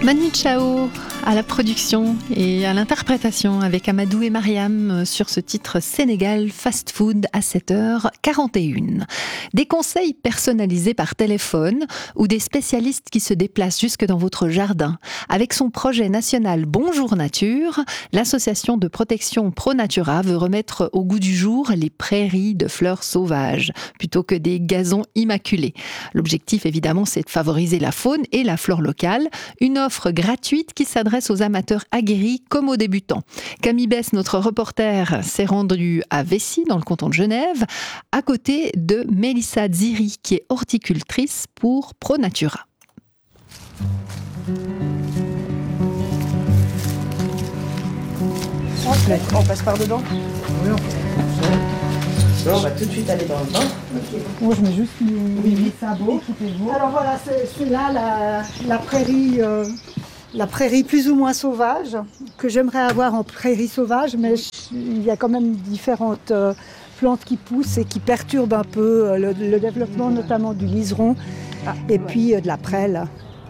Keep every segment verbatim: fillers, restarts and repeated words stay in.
Manu Chao à la production et à l'interprétation avec Amadou et Mariam sur ce titre Sénégal Fast Food à sept heures quarante et une. Des conseils personnalisés par téléphone ou des spécialistes qui se déplacent jusque dans votre jardin. Avec son projet national Bonjour Nature, l'association de protection ProNatura veut remettre au goût du jour les prairies de fleurs sauvages plutôt que des gazons immaculés. L'objectif évidemment c'est de favoriser la faune et la flore locale. Une offre gratuite qui s'adresse aux amateurs aguerris comme aux débutants. Camille Bess, notre reporter, s'est rendue à Vessy, dans le canton de Genève, à côté de Mélissa Ziri, qui est horticultrice pour ProNatura. On passe par dedans ? Oui, on passe. On va tout de suite aller dans le bain. Okay. Moi, je mets juste les, oui, les sabots. Alors voilà, c'est, c'est là la, la prairie, euh, la prairie plus ou moins sauvage, que j'aimerais avoir en prairie sauvage, mais il y a quand même différentes euh, plantes qui poussent et qui perturbent un peu euh, le, le développement, notamment du liseron ah, et ouais. puis euh, de la prêle.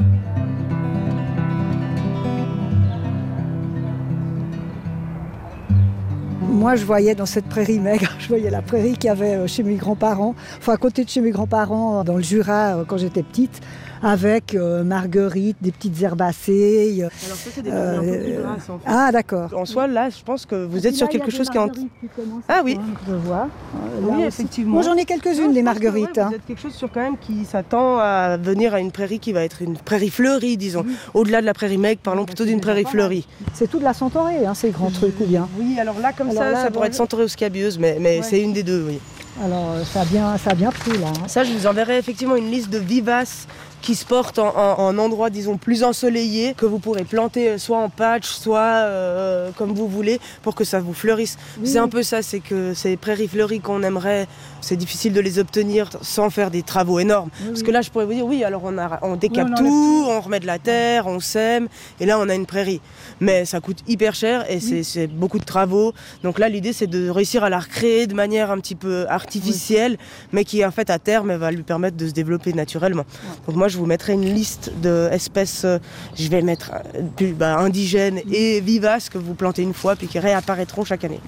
Moi, je voyais dans cette prairie maigre, je voyais la prairie qu'il y avait chez mes grands-parents, enfin à côté de chez mes grands-parents, dans le Jura, quand j'étais petite, avec euh, marguerite, des petites herbacées. Alors ça, c'est des prairies euh, un peu plus grasses, en fait. Ah, d'accord. En soi, là, je pense que vous êtes sur quelque chose qui est en... Ah oui, je vois. Oui, aussi. Effectivement. Moi, j'en ai quelques-unes, des marguerites. Ouais, vous êtes quelque chose sur quand même qui s'attend à venir à une prairie qui va être une prairie fleurie, disons. Oui. Au-delà de la prairie maigre, parlons plutôt d'une prairie fleurie. C'est tout de la centaurée, hein, ces grands trucs, ou bien ? Oui, alors là, comme alors ça, là, ça pourrait être centaurée ou scabieuse, mais, mais ouais. c'est une des deux, oui. Alors, ça a bien, ça a bien pris, là. Hein. Ça, je vous enverrai effectivement une liste de vivaces qui se portent en, en, en endroits, disons, plus ensoleillés, que vous pourrez planter soit en patch, soit euh, comme vous voulez, pour que ça vous fleurisse. Oui. C'est un peu ça, c'est que ces prairies fleuries qu'on aimerait, c'est difficile de les obtenir sans faire des travaux énormes. Oui, Parce oui. que là, je pourrais vous dire, oui, alors on, a, on décape oui, on tout, on remet de la terre, on sème, et là, on a une prairie. Mais ça coûte hyper cher et oui. c'est, c'est beaucoup de travaux. Donc là, l'idée, c'est de réussir à la recréer de manière un petit peu artificielle, oui. mais qui, en fait, à terme, va lui permettre de se développer naturellement. Oui. Donc moi, je vous mettrai une liste d'espèces, euh, je vais mettre euh, bah, indigènes et vivaces que vous plantez une fois puis qui réapparaîtront chaque année.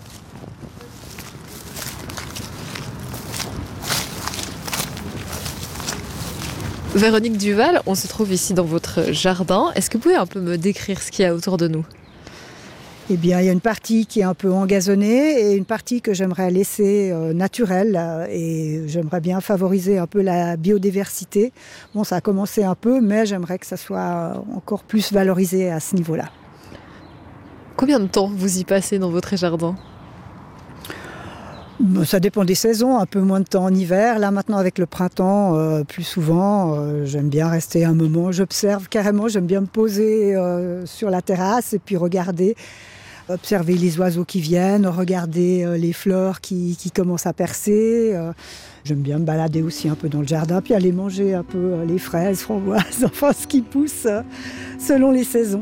Véronique Duval, on se trouve ici dans votre jardin. Est-ce que vous pouvez un peu me décrire ce qu'il y a autour de nous ? Eh bien, il y a une partie qui est un peu engazonnée et une partie que j'aimerais laisser euh, naturelle euh, et j'aimerais bien favoriser un peu la biodiversité. Bon, ça a commencé un peu, mais j'aimerais que ça soit encore plus valorisé à ce niveau-là. Combien de temps vous y passez dans votre jardin ? Ça dépend des saisons, un peu moins de temps en hiver. Là, maintenant, avec le printemps, euh, plus souvent, euh, j'aime bien rester un moment. J'observe carrément, j'aime bien me poser euh, sur la terrasse et puis regarder. Observer les oiseaux qui viennent, regarder euh, les fleurs qui, qui commencent à percer. Euh, j'aime bien me balader aussi un peu dans le jardin, puis aller manger un peu euh, les fraises, framboises, enfin ce qui pousse euh, selon les saisons.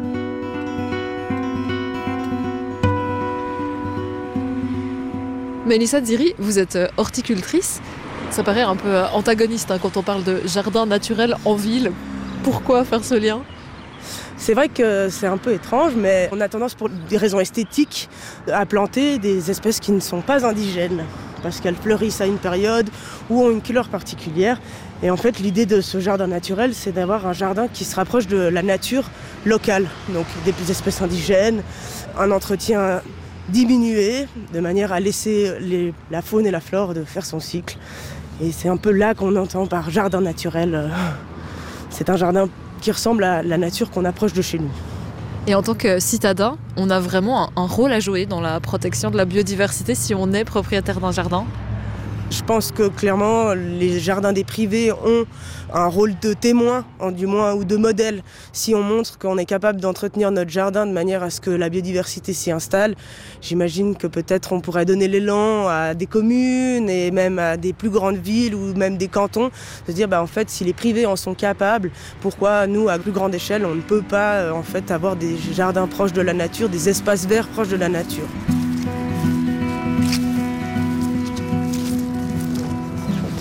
Mélissa Ziri, vous êtes horticultrice. Ça paraît un peu antagoniste hein, quand on parle de jardin naturel en ville. Pourquoi faire ce lien ? C'est vrai que c'est un peu étrange, mais on a tendance, pour des raisons esthétiques, à planter des espèces qui ne sont pas indigènes, parce qu'elles fleurissent à une période ou ont une couleur particulière. Et en fait, l'idée de ce jardin naturel, c'est d'avoir un jardin qui se rapproche de la nature locale, donc des espèces indigènes, un entretien diminué, de manière à laisser les, la faune et la flore de faire son cycle. Et c'est un peu là qu'on entend par jardin naturel. C'est un jardin qui ressemble à la nature qu'on approche de chez nous. Et en tant que citadin, on a vraiment un, un rôle à jouer dans la protection de la biodiversité si on est propriétaire d'un jardin ? Je pense que clairement, les jardins des privés ont un rôle de témoin, du moins, ou de modèle. Si on montre qu'on est capable d'entretenir notre jardin de manière à ce que la biodiversité s'y installe, j'imagine que peut-être on pourrait donner l'élan à des communes et même à des plus grandes villes ou même des cantons, de se dire bah, en fait, si les privés en sont capables, pourquoi nous, à plus grande échelle, on ne peut pas en fait, avoir des jardins proches de la nature, des espaces verts proches de la nature.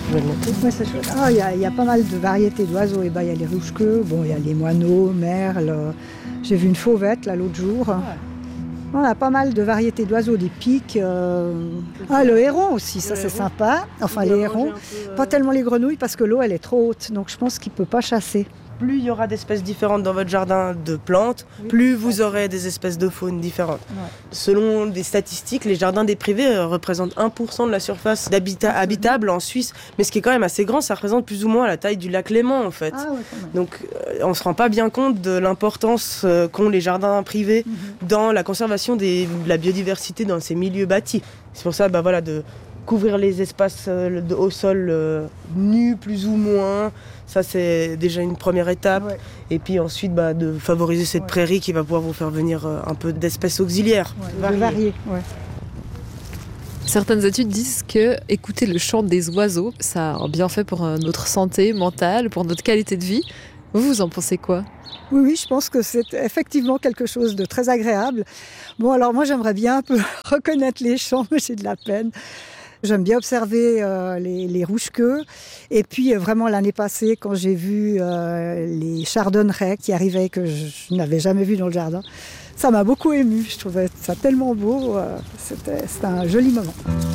pouvez le noter. Ouais, c'est chouette. Ah, il y, a- il y a pas mal de variétés d'oiseaux. Et ben, il y a les rouges-queues, bon, il y a les moineaux, merles. J'ai vu une fauvette là l'autre jour. Ouais. On a pas mal de variétés d'oiseaux, des pics. euh, Ah, le héron aussi, ça Le c'est héron. sympa. Enfin, Il les doit hérons. manger un peu, euh, Pas tellement les grenouilles parce que l'eau elle est trop haute, donc je pense qu'il peut pas chasser. Plus il y aura d'espèces différentes dans votre jardin de plantes, Oui, plus tout à vous fait. aurez des espèces de faune différentes. Ouais. Selon des statistiques, les jardins des privés euh, représentent un pour cent de la surface d'habitat habitable en Suisse. Mais ce qui est quand même assez grand, ça représente plus ou moins la taille du lac Léman en fait. Ah ouais, quand même. Donc euh, on ne se rend pas bien compte de l'importance euh, qu'ont les jardins privés Mhm. dans la conservation des- de la biodiversité dans ces milieux bâtis. C'est pour ça bah, voilà, de couvrir les espaces euh, de- au sol euh, nus plus ou moins. Ça, c'est déjà une première étape. Ouais, Et puis ensuite, bah, de favoriser cette Ouais. prairie qui va pouvoir vous faire venir euh, un peu d'espèces auxiliaires. ouais, de variées. varier, ouais. Certaines études disent que écouter le chant des oiseaux, ça a un bienfait pour euh, notre santé mentale, pour notre qualité de vie. Vous, vous en pensez quoi? Oui, oui, je pense que c'est effectivement quelque chose de très agréable. Bon, alors moi j'aimerais bien un peu reconnaître les chants, mais j'ai de la peine. J'aime bien observer euh, les, les rouges-queues. Et puis euh, vraiment l'année passée, quand j'ai vu euh, les chardonnerets qui arrivaient, que je, je n'avais jamais vu dans le jardin, ça m'a beaucoup émue. Je trouvais ça tellement beau. euh, c'était, c'était un joli moment.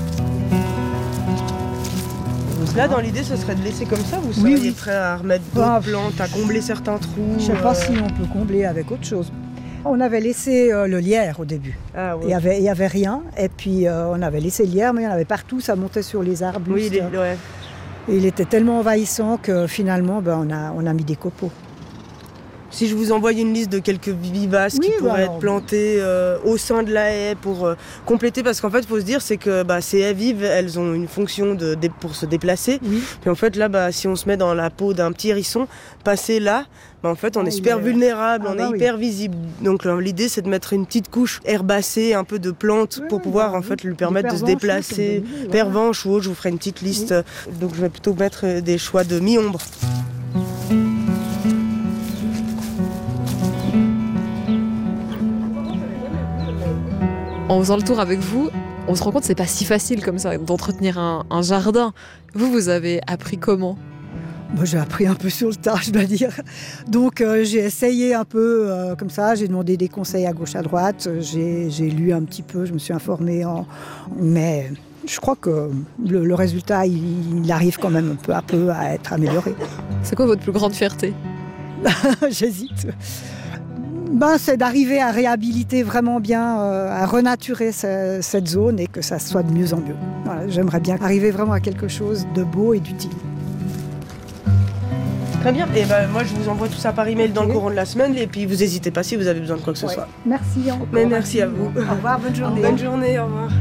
Là, dans l'idée, ce serait de laisser comme ça. Vous Oui, seriez oui. prêt à remettre d'autres Bah, plantes, à combler certains trous. Je ne sais pas euh, si on peut combler avec autre chose. On avait laissé euh, le lierre au début. Ah, Il ouais. n'y avait, il y avait rien. Et puis euh, on avait laissé le lierre, mais il y en avait partout. Ça montait sur les arbres. Oui, il est- ouais. Et il était tellement envahissant que finalement, ben, on, a, on a mis des copeaux. Si je vous envoyais une liste de quelques vivaces Oui, qui bah pourraient alors, être plantées euh, au sein de la haie pour euh, compléter, parce qu'en fait, il faut se dire, c'est que bah, ces haies vives, elles ont une fonction de, dé- pour se déplacer. Oui. Puis en fait, là, bah, si on se met dans la peau d'un petit hérisson, passer là, bah, en fait, on Ah, est il super est- vulnérable, Ah, on bah est oui. hyper visible. Donc là, l'idée, c'est de mettre une petite couche herbacée, un peu de plantes, Oui, pour oui, pouvoir bah en oui. fait lui Du permettre de se pervenche, oui, déplacer. c'est une bonne idée, voilà. Pervenche ou autre, je vous ferai une petite liste. Donc je vais plutôt mettre euh, des choix de mi-ombre. En faisant le tour avec vous, on se rend compte que c'est pas si facile comme ça d'entretenir un, un jardin. Vous, vous avez appris comment? Moi, j'ai appris un peu sur le tas, je dois dire. Donc, euh, j'ai essayé un peu euh, comme ça. J'ai demandé des conseils à gauche, à droite. J'ai, j'ai lu un petit peu, je me suis informée. En... Mais je crois que le, le résultat, il, il arrive quand même peu à peu à être amélioré. C'est quoi votre plus grande fierté? J'hésite. Ben, c'est d'arriver à réhabiliter vraiment bien, euh, à renaturer ce- cette zone et que ça soit de mieux en mieux. Voilà, j'aimerais bien arriver vraiment à quelque chose de beau et d'utile. Très bien. Et ben moi, je vous envoie tout ça par email dans le Ok. courant de la semaine. Et puis vous n'hésitez pas si vous avez besoin de quoi que ce Ouais. soit. Merci encore. Mais merci à vous. Au revoir, bonne journée. Bonne journée, au revoir.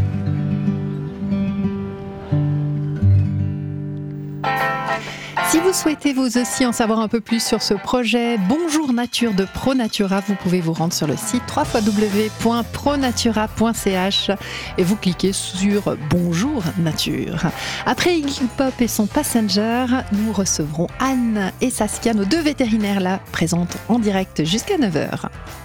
Si vous souhaitez vous aussi en savoir un peu plus sur ce projet Bonjour Nature de ProNatura, vous pouvez vous rendre sur le site w w w point pronatura point c h et vous cliquez sur Bonjour Nature. Après Iggy Pop et son Passenger, nous recevrons Anne et Saskia, nos deux vétérinaires là, présentes en direct jusqu'à neuf heures.